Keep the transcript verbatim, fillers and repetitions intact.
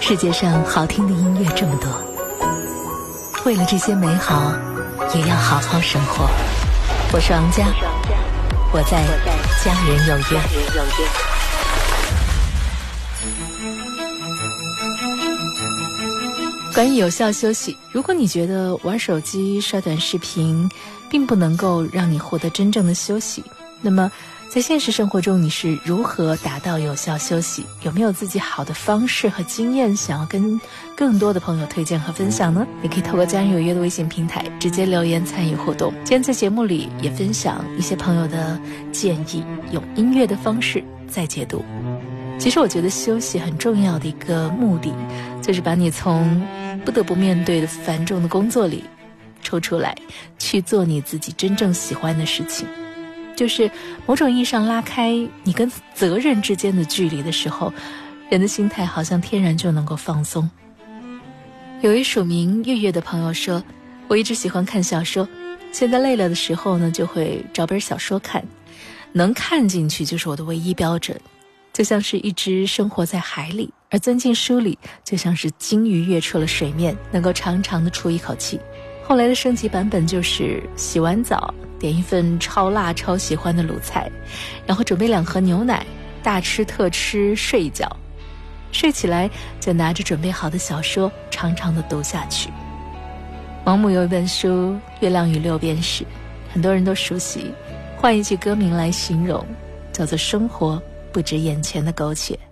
世界上好听的音乐这么多，为了这些美好，也要好好生活。我是王佳，我在家人有约。关于有效休息，如果你觉得玩手机、刷短视频并不能够让你获得真正的休息，那么在现实生活中你是如何达到有效休息？有没有自己好的方式和经验想要跟更多的朋友推荐和分享呢？也可以透过家人有约的微信平台直接留言参与互动。今天在节目里也分享一些朋友的建议，用音乐的方式再解读。其实我觉得休息很重要的一个目的，就是把你从不得不面对的繁重的工作里抽出来，去做你自己真正喜欢的事情。就是某种意义上拉开你跟责任之间的距离的时候，人的心态好像天然就能够放松。有一署名月月的朋友说，我一直喜欢看小说，现在累了的时候呢，就会找本小说看，能看进去就是我的唯一标准，就像是一只生活在海里，而钻进书里就像是鲸鱼跃出了水面，能够长长的出一口气。后来的升级版本就是洗完澡点一份超辣超喜欢的卤菜，然后准备两盒牛奶，大吃特吃，睡一觉，睡起来就拿着准备好的小说长长的读下去。王母有一本书《月亮与六便士》，很多人都熟悉，换一句歌名来形容，叫做生活不止眼前的苟且。